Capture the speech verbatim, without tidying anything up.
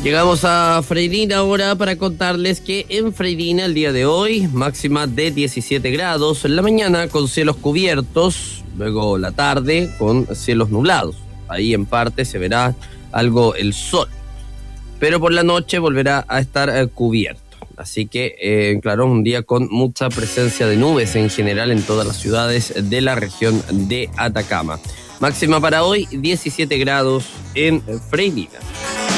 Llegamos a Freirina ahora para contarles que en Freirina el día de hoy máxima de diecisiete grados, en la mañana con cielos cubiertos, luego la tarde con cielos nublados. Ahí en parte se verá algo el sol, pero por la noche volverá a estar eh, cubierto. Así que, eh, claro, un día con mucha presencia de nubes en general en todas las ciudades de la región de Atacama. Máxima para hoy, diecisiete grados en Freirina.